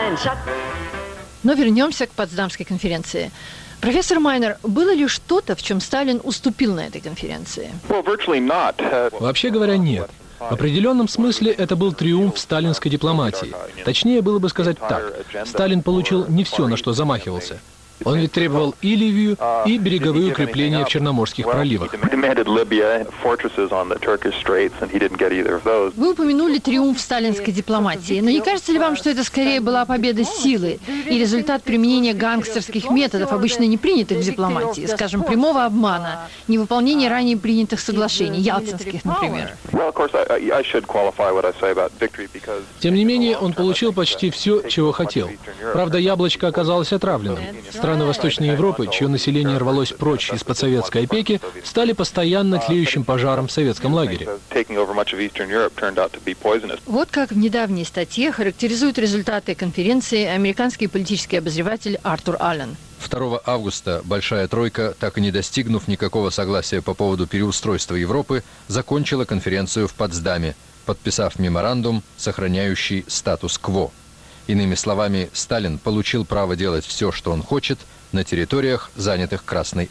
Но вернемся к Потсдамской конференции. Профессор Майнер, было ли что-то, в чем Сталин уступил на этой конференции? Вообще говоря, нет. В определенном смысле это был триумф сталинской дипломатии. Точнее было бы сказать так. Сталин получил не все, на что замахивался. Он ведь требовал и Ливию, и береговые укрепления в Черноморских проливах. Вы упомянули триумф сталинской дипломатии, но не кажется ли вам, что это скорее была победа силы и результат применения гангстерских методов, обычно не принятых в дипломатии, скажем, прямого обмана, невыполнения ранее принятых соглашений, ялтинских, например? Тем не менее, он получил почти все, чего хотел. Правда, яблочко оказалось отравленным. Страны Восточной Европы, чье население рвалось прочь из-под советской опеки, стали постоянно тлеющим пожаром в советском лагере. Вот как в недавней статье характеризует результаты конференции американский политический обозреватель Артур Аллен. 2 августа Большая Тройка, так и не достигнув никакого согласия по поводу переустройства Европы, закончила конференцию в Потсдаме, подписав меморандум, сохраняющий статус-кво. Иными словами, Сталин получил право делать все, что он хочет, на территориях, занятых Красной